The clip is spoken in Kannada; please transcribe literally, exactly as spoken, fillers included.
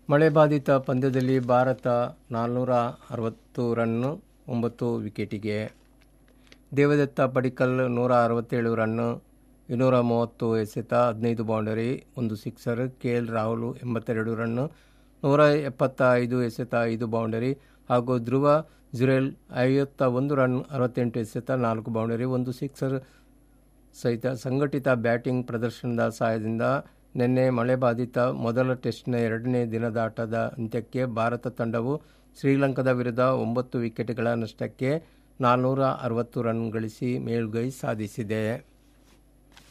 ಮಳೆ ಬಾಧಿತ ಪಂದ್ಯದಲ್ಲಿ ಭಾರತ ನಾಲ್ನೂರ ಅರವತ್ತು ರನ್ನು ಒಂಬತ್ತು ವಿಕೆಟಿಗೆ. ದೇವದತ್ತ ಪಡಿಕ್ಕಲ್ ನೂರ ಅರವತ್ತೇಳು ರನ್ನು ಇನ್ನೂರ ಮೂವತ್ತು ಎಸೆತ ಹದಿನೈದು ಬೌಂಡರಿ ಒಂದು ಸಿಕ್ಸರ್. ಕೆ ಎಲ್ ರಾಹುಲ್ ಎಂಬತ್ತೆರಡು ರನ್ನು ನೂರ ಎಪ್ಪತ್ತ ಐದು ಎಸೆತ ಐದು ಬೌಂಡರಿ ಹಾಗೂ ಧ್ರುವ ಜುರೇಲ್ ಐವತ್ತ ಒಂದು ರನ್ ಅರವತ್ತೆಂಟು ಎಸೆತ ನಾಲ್ಕು ಬೌಂಡರಿ ಒಂದು ಸಿಕ್ಸರ್ ಸಹಿತ ಸಂಘಟಿತ ಬ್ಯಾಟಿಂಗ್ ಪ್ರದರ್ಶನದ ಸಹಾಯದಿಂದ ನಿನ್ನೆ ಮಳೆಬಾಧಿತ ಮೊದಲ ಟೆಸ್ಟ್ನ ಎರಡನೇ ದಿನದಾಟದ ಅಂತ್ಯಕ್ಕೆ ಭಾರತ ತಂಡವು ಶ್ರೀಲಂಕಾದ ವಿರುದ್ಧ ಒಂಬತ್ತು ವಿಕೆಟ್ಗಳ ನಷ್ಟಕ್ಕೆ ನಾಲ್ನೂರ ಅರವತ್ತು ರನ್ ಗಳಿಸಿ ಮೇಲುಗೈ ಸಾಧಿಸಿದೆ.